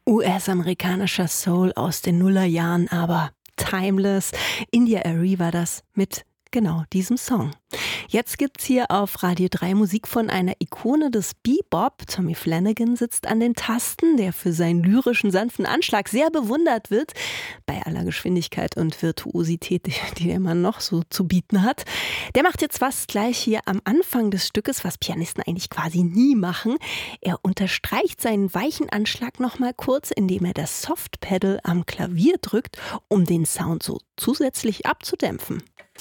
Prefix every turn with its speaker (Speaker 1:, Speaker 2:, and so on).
Speaker 1: US-amerikanischer Soul aus den Nullerjahren, aber timeless. India Arie war das mit genau diesem Song. Jetzt gibt's hier auf Radio 3 Musik von einer Ikone des Bebop. Tommy Flanagan sitzt an den Tasten, der für seinen lyrischen, sanften Anschlag sehr bewundert wird. Bei aller Geschwindigkeit und Virtuosität, die der Mann noch so zu bieten hat. Der macht jetzt was gleich hier am Anfang des Stückes, was Pianisten eigentlich quasi nie machen. Er unterstreicht seinen weichen Anschlag nochmal kurz, indem er das Soft-Pedal am Klavier drückt, um den Sound so zusätzlich abzudämpfen.